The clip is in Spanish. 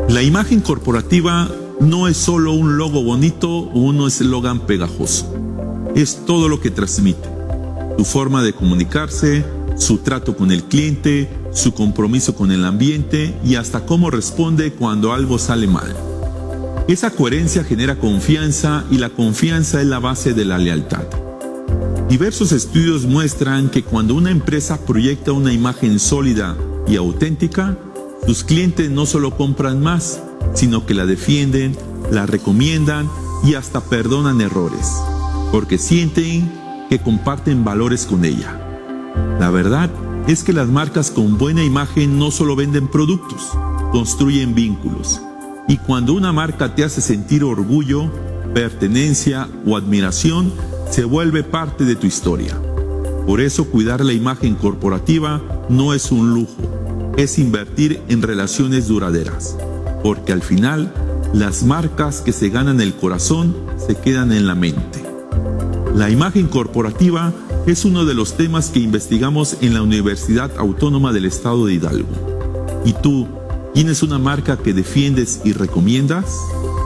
La imagen corporativa no es solo un logo bonito o un eslogan pegajoso. Es todo lo que transmite. Su forma de comunicarse, su trato con el cliente, su compromiso con el ambiente y hasta cómo responde cuando algo sale mal. Esa coherencia genera confianza y la confianza es la base de la lealtad. Diversos estudios muestran que cuando una empresa proyecta una imagen sólida y auténtica, sus clientes no solo compran más, sino que la defienden, la recomiendan y hasta perdonan errores, porque sienten que comparten valores con ella. La verdad es que las marcas con buena imagen no solo venden productos, construyen vínculos. Y cuando una marca te hace sentir orgullo, pertenencia o admiración, se vuelve parte de tu historia. Por eso cuidar la imagen corporativa no es un lujo, es invertir en relaciones duraderas. Porque al final, las marcas que se ganan el corazón se quedan en la mente. La imagen corporativa es uno de los temas que investigamos en la Universidad Autónoma del Estado de Hidalgo. ¿Y tú, tienes una marca que defiendes y recomiendas?